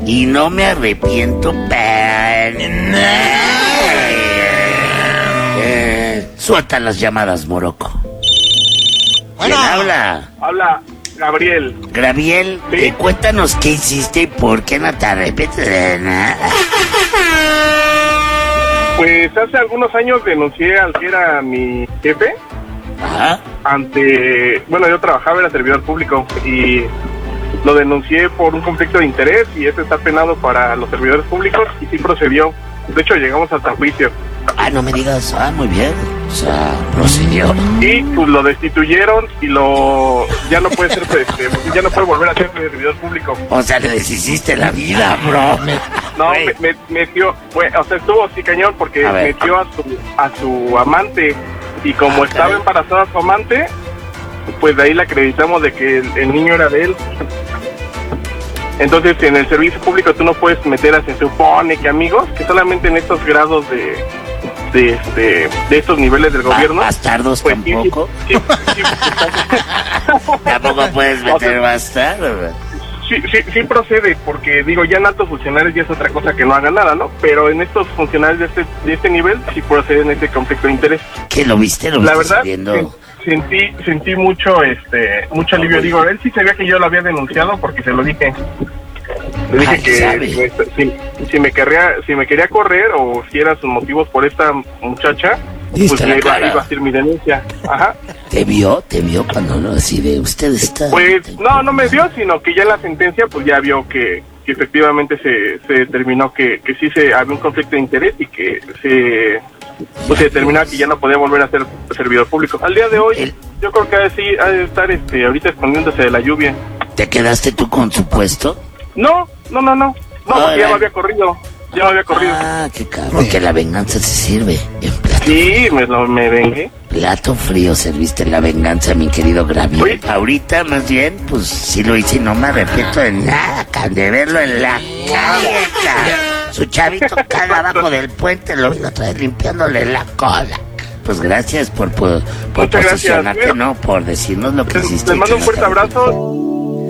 Y no me arrepiento para nada. Suelta las llamadas, Morocco. Bueno. ¿Quién habla? Habla Gabriel. Gabriel, ¿Sí? Cuéntanos qué hiciste y por qué no te arrepientes de nada. Pues hace algunos años denuncié al que era mi jefe Ajá. Bueno, yo trabajaba, era servidor público y lo denuncié por un conflicto de interés y eso está penado para los servidores públicos y sí procedió. De hecho, llegamos hasta juicio. Ah, no me digas. Ah, muy bien. O sea, procedió. Y pues lo destituyeron y ya no puede ser, ya no puede volver a ser servidor público. O sea, le deshiciste la vida, bro. No, Güey. metió, o sea, estuvo así cañón porque A ver. metió a su amante y como estaba caray. embarazada su amante, pues de ahí le acreditamos de que el niño era de él. Entonces, en el servicio público tú no puedes meter, se supone que amigos, que solamente en estos grados de estos niveles del gobierno. Bastardos pues, tampoco. Sí, Tampoco puedes meter O sea, bastardos. sí procede, porque digo, ya en altos funcionarios ya es otra cosa que no hagan nada, ¿no? Pero en estos funcionarios de este nivel sí procede en este conflicto de interés. ¿Qué lo viste? ¿Lo La viste verdad, saliendo? sentí mucho alivio. Digo, él sí sabía que yo lo había denunciado porque se lo dije. Le dije que si me quería correr o si eran sus motivos por esta muchacha, pues ¿Viste me la iba cara? a hacer mi denuncia. Ajá. ¿Te vio cuando lo decide? Usted está... Pues no me vio, sino que ya en la sentencia pues ya vio que efectivamente se determinó que sí había un conflicto de interés y que se determinaba que ya no podía volver a ser servidor público. Al día de hoy, yo creo que sí ha de estar ahorita escondiéndose de la lluvia. ¿Te quedaste tú con su puesto? No, porque ya me había corrido. Ah, qué cabrón, que la venganza se sirve. En plato, Sí, me vengué. plato frío serviste la venganza, mi querido Gabriel. Oye. Ahorita, más bien, pues sí lo hice y no me arrepiento de nada, de verlo en la calle, cabrón. Su chavito caga abajo del puente, lo vi otra vez limpiándole la cola. Pues gracias por Muchas gracias. posicionarte, ¿no? Por decirnos lo que hiciste. Les mando un fuerte abrazo.